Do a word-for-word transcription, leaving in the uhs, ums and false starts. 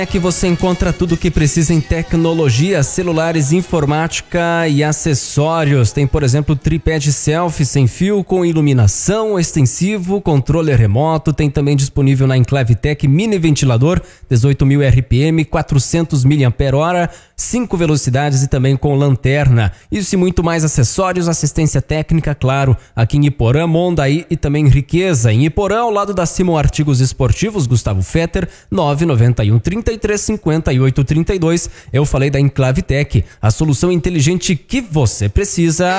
É que você encontra tudo o que precisa em tecnologia, celulares, informática e acessórios. Tem, por exemplo, tripé de selfie sem fio com iluminação, extensivo, controle remoto. Tem também disponível na Enclavitec mini ventilador, dezoito mil R P M, quatrocentos miliampères-hora, cinco velocidades e também com lanterna. Isso e muito mais acessórios, assistência técnica, claro, aqui em Iporã, Mondaí e também Riqueza. Em Iporã, ao lado da Simon Artigos Esportivos, Gustavo Fetter, nove nove um, trinta e três, cinquenta e oito, trinta e dois. Eu falei da Enclavitec, a solução inteligente que você precisa.